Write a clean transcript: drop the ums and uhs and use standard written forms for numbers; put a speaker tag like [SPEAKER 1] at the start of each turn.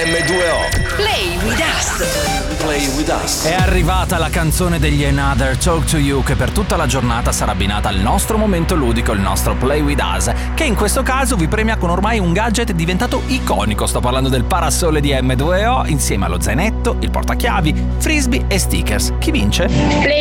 [SPEAKER 1] M2O.
[SPEAKER 2] Play with us.
[SPEAKER 1] Play with us.
[SPEAKER 3] È arrivata la canzone degli Another Talk to You, che per tutta la giornata sarà abbinata al nostro momento ludico, il nostro Play with Us, che in questo caso vi premia con ormai un gadget diventato iconico. Sto parlando del parasole di M2O insieme allo zainetto, il portachiavi, frisbee e stickers. Chi vince?
[SPEAKER 2] Play